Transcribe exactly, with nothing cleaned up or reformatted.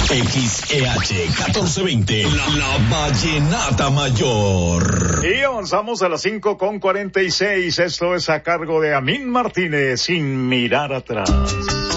X E H catorce veinte, la, la Vallenata Mayor. Y avanzamos a las cinco con cuarenta y seis. Esto es a cargo de Amín Martínez, Sin Mirar Atrás.